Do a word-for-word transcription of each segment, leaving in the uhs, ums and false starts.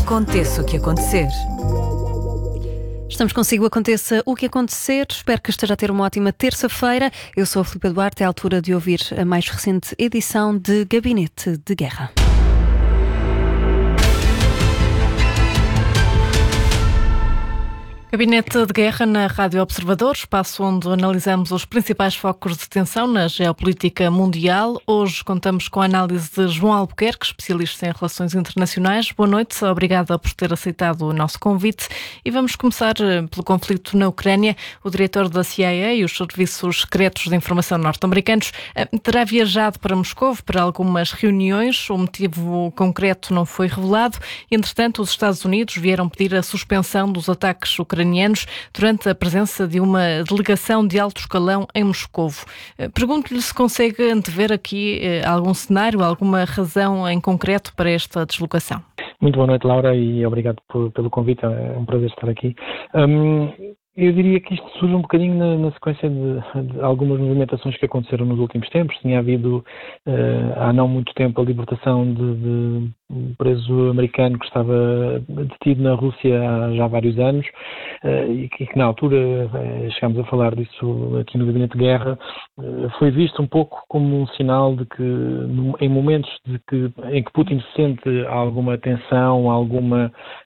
Aconteça o que acontecer. Estamos consigo, aconteça o que acontecer. Espero que esteja a ter uma ótima terça-feira. Eu sou a Filipe Duarte, é a altura de ouvir a mais recente edição de Gabinete de Guerra. Gabinete de Guerra na Rádio Observador, espaço onde analisamos os principais focos de tensão na geopolítica mundial. Hoje contamos com a análise de João Albuquerque, especialista em relações internacionais. Boa noite, obrigada por ter aceitado o nosso convite. E vamos começar pelo conflito na Ucrânia. O diretor da C I A e os serviços secretos de informação norte-americanos terá viajado para Moscou para algumas reuniões. O motivo concreto não foi revelado. Entretanto, os Estados Unidos vieram pedir a suspensão dos ataques ucranianos durante a presença de uma delegação de alto escalão em Moscovo. Pergunto-lhe se consegue antever aqui algum cenário, alguma razão em concreto para esta deslocação. Muito boa noite, Laura, e obrigado por, pelo convite. É um prazer estar aqui. Um, eu diria que isto surge um bocadinho na, na sequência de, de algumas movimentações que aconteceram nos últimos tempos. Tinha havido uh, há não muito tempo a libertação de, de um preso americano que estava detido na Rússia há já vários anos uh, e que, que na altura, uh, chegámos a falar disso aqui no Gabinete de Guerra, uh, foi visto um pouco como um sinal de que no, em momentos de que, em que Putin sente alguma tensão, alguma,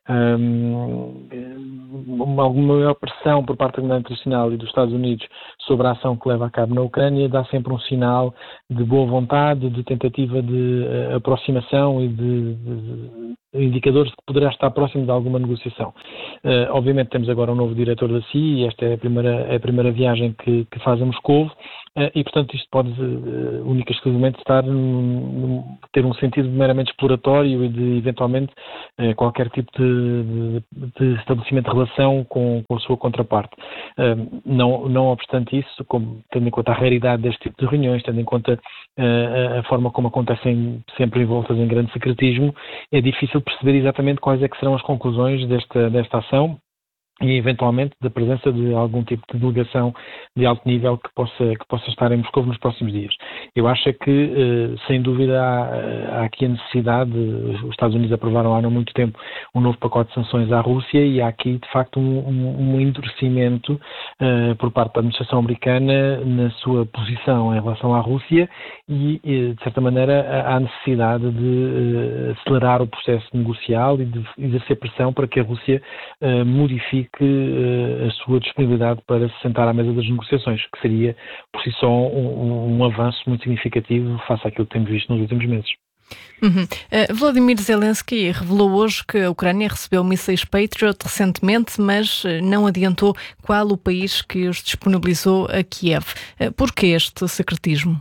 um, uma, alguma maior pressão por parte da comunidade internacional e dos Estados Unidos sobre a ação que leva a cabo na Ucrânia, dá sempre um sinal de boa vontade, de tentativa de uh, aproximação e de, de, de indicadores de que poderá estar próximo de alguma negociação. Uh, obviamente temos agora um novo diretor da C I A e esta é a primeira, é a primeira viagem que, que faz a Moscovo. Uh, e, portanto, isto pode uh, única e exclusivamente estar num, ter um sentido meramente exploratório e de, eventualmente, uh, qualquer tipo de, de, de estabelecimento de relação com, com a sua contraparte. Uh, não, não obstante isso, como, tendo em conta a raridade deste tipo de reuniões, tendo em conta uh, a forma como acontecem sempre envoltas em grande secretismo, é difícil perceber exatamente quais é que serão as conclusões desta, desta ação e, eventualmente, da presença de algum tipo de delegação de alto nível que possa, que possa estar em Moscou nos próximos dias. Eu acho que, sem dúvida, há, há aqui a necessidade, os Estados Unidos aprovaram há não muito tempo um novo pacote de sanções à Rússia e há aqui, de facto, um, um, um endurecimento uh, por parte da administração americana na sua posição em relação à Rússia e, de certa maneira, há necessidade de uh, acelerar o processo negocial e de exercer pressão para que a Rússia uh, modifique a sua disponibilidade para se sentar à mesa das negociações, que seria, por si só, um, um avanço muito significativo face àquilo que temos visto nos últimos meses. Uhum. Uh, Volodymyr Zelensky revelou hoje que a Ucrânia recebeu mísseis Patriot recentemente, mas não adiantou qual o país que os disponibilizou a Kiev. Uh, porquê este secretismo?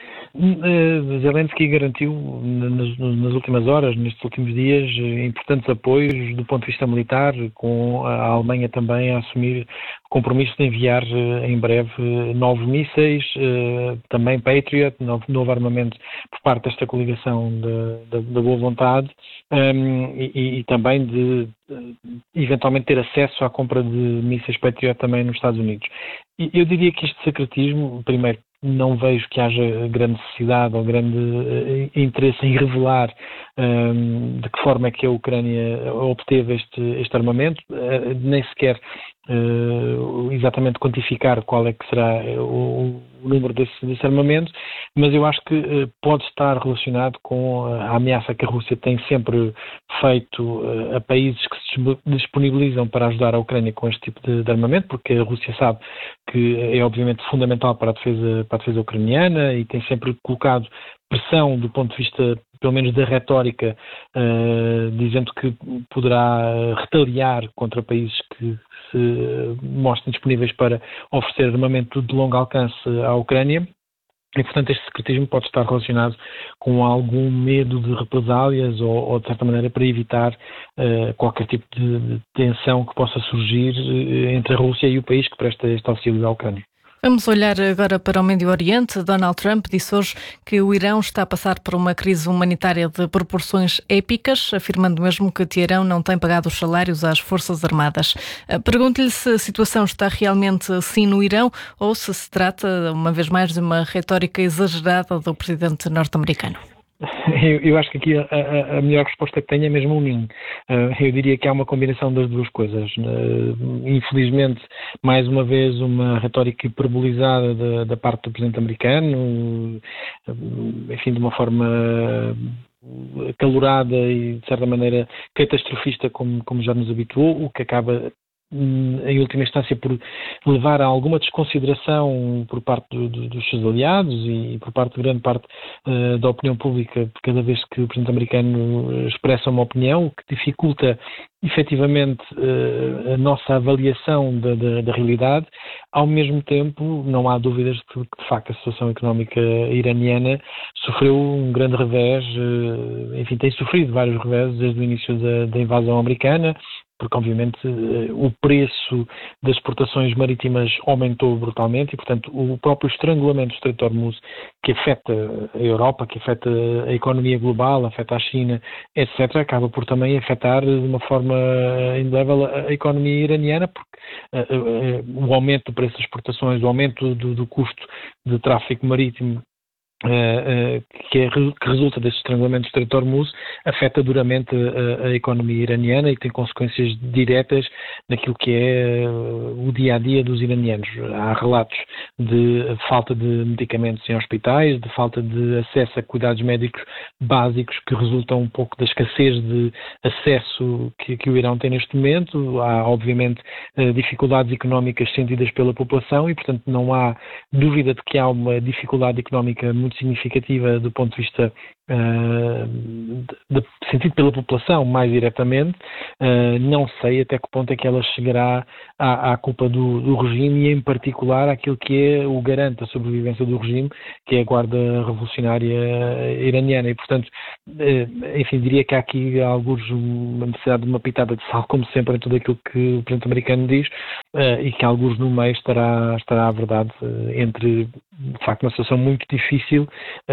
Uh, Zelensky garantiu nas, nas últimas horas, nestes últimos dias, importantes apoios do ponto de vista militar, com a Alemanha também a assumir o compromisso de enviar uh, em breve novos mísseis, uh, também Patriot, novo, novo armamento por parte desta coligação da de, de, de boa vontade, um, e, e também de, de eventualmente ter acesso à compra de mísseis Patriot também nos Estados Unidos. E eu diria que este secretismo, primeiro, não vejo que haja grande necessidade ou grande uh, interesse em revelar um, de que forma é que a Ucrânia obteve este, este armamento, uh, nem sequer uh, exatamente quantificar qual é que será o, o número desse, desse armamento, mas eu acho que uh, pode estar relacionado com a ameaça que a Rússia tem sempre feito uh, a países que se disponibilizam para ajudar a Ucrânia com este tipo de, de armamento, porque a Rússia sabe que é obviamente fundamental para a defesa, para a defesa ucraniana e tem sempre colocado pressão do ponto de vista, pelo menos da retórica, uh, dizendo que poderá retaliar contra países que se mostrem disponíveis para oferecer armamento de longo alcance à Ucrânia. E, portanto, este secretismo pode estar relacionado com algum medo de represálias ou, ou de certa maneira, para evitar uh, qualquer tipo de, de tensão que possa surgir uh, entre a Rússia e o país que presta este auxílio à Ucrânia. Vamos olhar agora para o Médio Oriente. Donald Trump disse hoje que o Irão está a passar por uma crise humanitária de proporções épicas, afirmando mesmo que Teherão não tem pagado os salários às Forças Armadas. Pergunto-lhe se a situação está realmente assim no Irão ou se se trata, uma vez mais, de uma retórica exagerada do presidente norte-americano. Eu, eu acho que aqui a, a, a melhor resposta que tenho é mesmo um ninho. Uh, eu diria que há uma combinação das duas coisas. Uh, infelizmente, mais uma vez, uma retórica hiperbolizada da, da parte do presidente americano, uh, enfim, de uma forma calorada e, de certa maneira, catastrofista, como, como já nos habituou, o que acaba, em última instância, por levar a alguma desconsideração por parte do, do, dos seus aliados e por parte de grande parte uh, da opinião pública, cada vez que o presidente americano expressa uma opinião, o que dificulta efetivamente uh, a nossa avaliação da, da, da realidade. Ao mesmo tempo, não há dúvidas de que, de facto, a situação económica iraniana sofreu um grande revés, uh, enfim, tem sofrido vários reveses desde o início da, da invasão americana, porque obviamente o preço das exportações marítimas aumentou brutalmente e, portanto, o próprio estrangulamento do Estreito de Hormuz, que afeta a Europa, que afeta a economia global, afeta a China, etcétera, acaba por também afetar de uma forma indelével a economia iraniana, porque uh, uh, o aumento do preço das exportações, o aumento do, do custo de tráfego marítimo, Uh, uh, que, é, que resulta desse estrangulamento do Estreito de Hormuz, afeta duramente a, a economia iraniana e tem consequências diretas naquilo que é uh, o dia-a-dia dos iranianos. Há relatos de falta de medicamentos em hospitais, de falta de acesso a cuidados médicos básicos que resultam um pouco da escassez de acesso que, que o Irão tem neste momento. Há, obviamente, uh, dificuldades económicas sentidas pela população e, portanto, não há dúvida de que há uma dificuldade económica muito significativa do ponto de vista uh, de, de, sentido pela população, mais diretamente. Uh, não sei até que ponto é que ela chegará à, à culpa do, do regime e, em particular, àquilo que é o garante da sobrevivência do regime, que é a Guarda Revolucionária Iraniana. E, portanto, uh, enfim, diria que há aqui alguns uma necessidade de uma pitada de sal, como sempre, em tudo aquilo que o presidente americano diz, uh, e que alguns no meio estará, estará a verdade uh, entre, de facto, uma situação muito difícil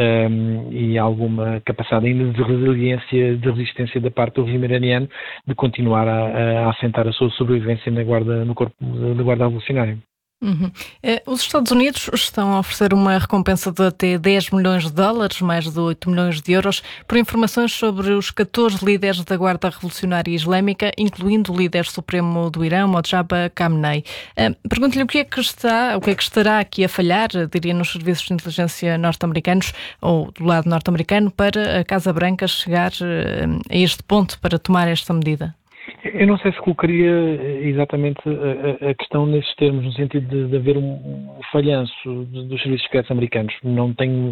um, e alguma capacidade ainda de resiliência, de resistência da parte do regime iraniano de continuar a, a assentar a sua sobrevivência na guarda, no corpo da Guarda Revolucionária. Uhum. Os Estados Unidos estão a oferecer uma recompensa de até dez milhões de dólares, mais de oito milhões de euros, por informações sobre os catorze líderes da Guarda Revolucionária Islâmica, incluindo o líder supremo do Irão, Mojtaba Khamenei. Pergunto-lhe o que é que está, o que é que estará aqui a falhar, diria, nos serviços de inteligência norte-americanos ou do lado norte-americano, para a Casa Branca chegar a este ponto para tomar esta medida? Eu não sei se colocaria exatamente a, a questão nesses termos, no sentido de, de haver um falhanço dos serviços secretos americanos. Não tenho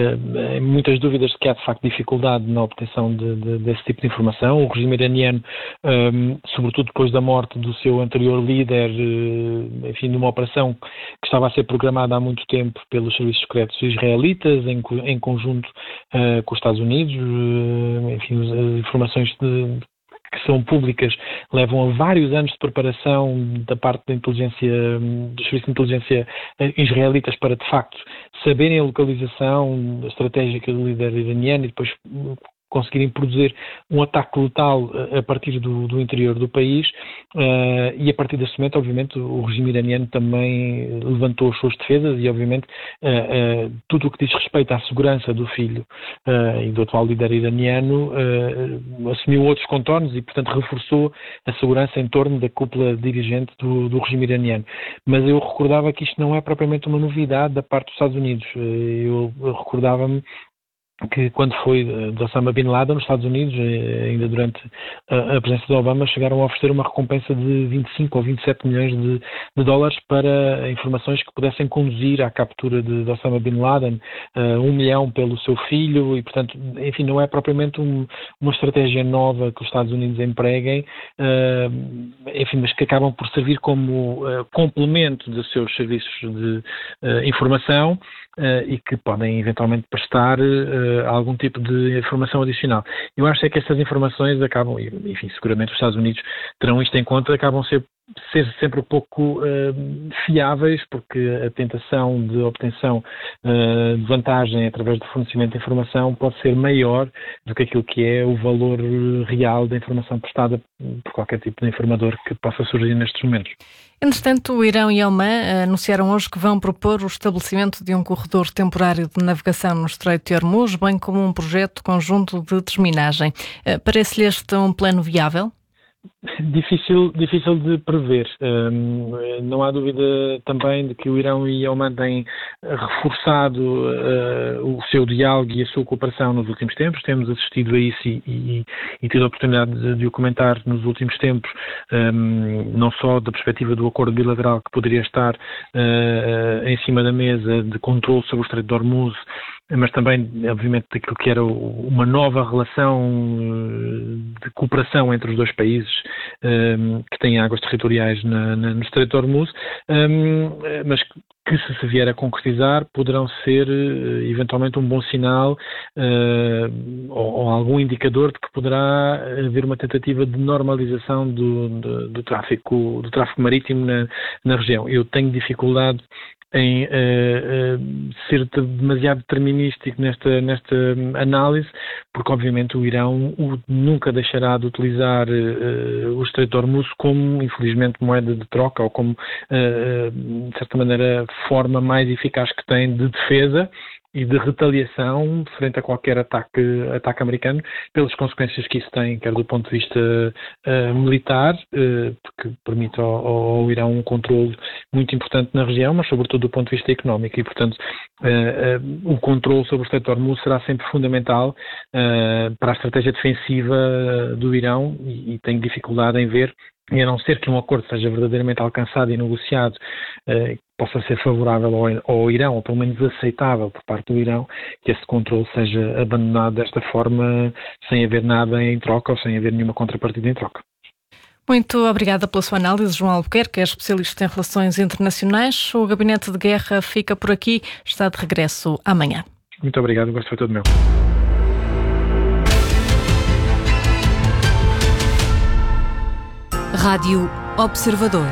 uh, muitas dúvidas de que há, de facto, dificuldade na obtenção de, de, desse tipo de informação. O regime iraniano, um, sobretudo depois da morte do seu anterior líder, uh, enfim, numa operação que estava a ser programada há muito tempo pelos serviços secretos israelitas, em, em conjunto uh, com os Estados Unidos, uh, enfim, as informações de que são públicas, levam a vários anos de preparação da parte da inteligência, dos serviços de inteligência israelitas para, de facto, saberem a localização estratégica do líder iraniano e depois conseguirem produzir um ataque letal a partir do, do interior do país, uh, e a partir desse momento, obviamente, o regime iraniano também levantou as suas defesas e, obviamente, uh, uh, tudo o que diz respeito à segurança do filho uh, e do atual líder iraniano uh, assumiu outros contornos e, portanto, reforçou a segurança em torno da cúpula dirigente do, do regime iraniano. Mas eu recordava que isto não é propriamente uma novidade da parte dos Estados Unidos. Uh, eu, eu recordava-me que quando foi de Osama Bin Laden, nos Estados Unidos, ainda durante a presença de Obama, chegaram a oferecer uma recompensa de vinte e cinco ou vinte e sete milhões de, de dólares para informações que pudessem conduzir à captura de, de Osama Bin Laden, uh, um milhão pelo seu filho, e, portanto, enfim, não é propriamente um, uma estratégia nova que os Estados Unidos empreguem, uh, enfim, mas que acabam por servir como uh, complemento dos seus serviços de uh, informação, Uh, e que podem eventualmente prestar uh, algum tipo de informação adicional. Eu acho é que estas informações acabam, enfim, seguramente os Estados Unidos terão isto em conta, acabam ser, ser sempre um pouco uh, fiáveis, porque a tentação de obtenção uh, de vantagem através do fornecimento de informação pode ser maior do que aquilo que é o valor real da informação prestada por qualquer tipo de informador que possa surgir nestes momentos. Entretanto, o Irão e a Omã anunciaram hoje que vão propor o estabelecimento de um corredor temporário de navegação no Estreito de Hormuz, bem como um projeto conjunto de desminagem. Parece-lhe este um plano viável? Difícil, difícil de prever. Um, não há dúvida também de que o Irão e a Omã têm reforçado uh, o seu diálogo e a sua cooperação nos últimos tempos. Temos assistido a isso e, e, e tido a oportunidade de, de o comentar nos últimos tempos, um, não só da perspectiva do acordo bilateral que poderia estar uh, em cima da mesa de controle sobre o Estreito de Hormuz, mas também, obviamente, daquilo que era uma nova relação de cooperação entre os dois países um, que têm águas territoriais na, na, no Estreito de Hormuz, um, mas que, se se vier a concretizar, poderão ser eventualmente um bom sinal uh, ou, ou algum indicador de que poderá haver uma tentativa de normalização do, do, do, tráfico, do tráfico marítimo na, na região. Eu tenho dificuldade em uh, uh, ser demasiado determinístico nesta, nesta análise, porque obviamente o Irão o, nunca deixará de utilizar uh, o Estreito de Hormuz como, infelizmente, moeda de troca ou como, uh, de certa maneira, forma mais eficaz que tem de defesa e de retaliação frente a qualquer ataque, ataque americano, pelas consequências que isso tem, quer do ponto de vista uh, militar, uh, porque permite ao, ao Irão um controle muito importante na região, mas sobretudo do ponto de vista económico, e portanto uh, uh, o controle sobre o Estreito de Hormuz será sempre fundamental uh, para a estratégia defensiva do Irão, e, e tenho dificuldade em ver, e a não ser que um acordo seja verdadeiramente alcançado e negociado, eh, possa ser favorável ao, ao Irão, ou pelo menos aceitável por parte do Irão, que esse controle seja abandonado desta forma, sem haver nada em troca ou sem haver nenhuma contrapartida em troca. Muito obrigada pela sua análise, João Albuquerque, que é especialista em relações internacionais. O Gabinete de Guerra fica por aqui, está de regresso amanhã. Muito obrigado, o gosto foi todo meu. Rádio Observador.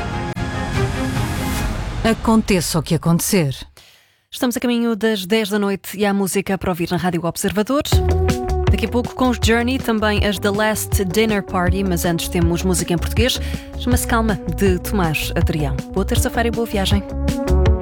Aconteça o que acontecer. Estamos a caminho das dez da noite e há música para ouvir na Rádio Observador. Daqui a pouco com os Journey, também as The Last Dinner Party, mas antes temos música em português. Chama-se Calma, de Tomás Adrião. Boa terça-feira e boa viagem.